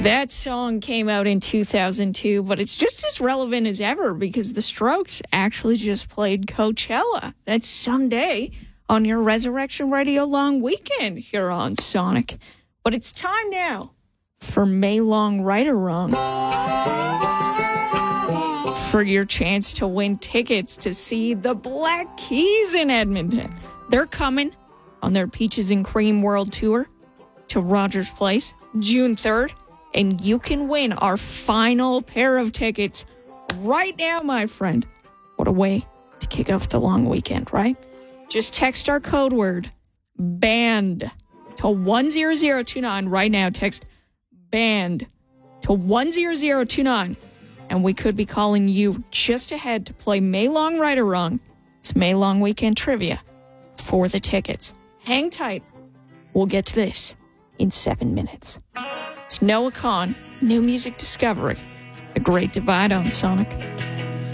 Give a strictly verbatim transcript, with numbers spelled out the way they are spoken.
That song came out in two thousand two, but it's just as relevant as ever because the Strokes actually just played Coachella. That's someday on your Resurrection Radio long weekend here on Sonic. But it's time now for May Long Right or Wrong. For your chance to win tickets to see the Black Keys in Edmonton. They're coming on their Peaches and Cream World Tour to Rogers Place June third. And you can win our final pair of tickets right now, my friend. What a way to kick off the long weekend, right? Just text our code word, BAND, to one zero zero two nine right now. Text BAND to one zero zero two nine. And we could be calling you just ahead to play May Long Right or Wrong. It's May Long Weekend Trivia for the tickets. Hang tight. We'll get to this in seven minutes. It's Noah Kahan, New Music Discovery, The Great Divide on Sonic.